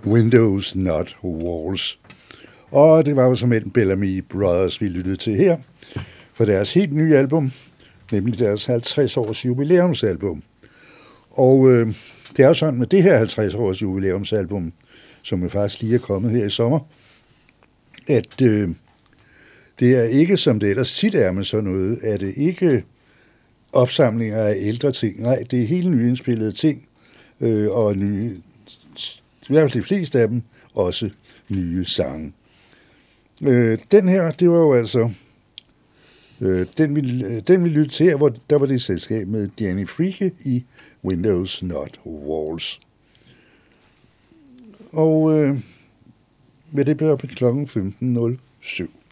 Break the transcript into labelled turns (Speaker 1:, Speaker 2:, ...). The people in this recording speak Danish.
Speaker 1: Windows Not Walls. Og det var jo som en Bellamy Brothers, vi lyttede til her, for deres helt nye album, nemlig deres 50 års jubilæumsalbum. Og det er jo sådan med det her 50 års jubilæumsalbum, som jo faktisk lige er kommet her i sommer, at det er ikke, som det ellers tit er med sådan noget, er det ikke opsamlinger af ældre ting. Nej, det er helt nyindspillede ting, og nye, i hvert fald de fleste af dem, også nye sange. Den her, det var jo altså, den vi lyttede til her, hvor der var det selskab med Danny Fricke i Windows Not Walls. Og med det blev op klokken 15.07.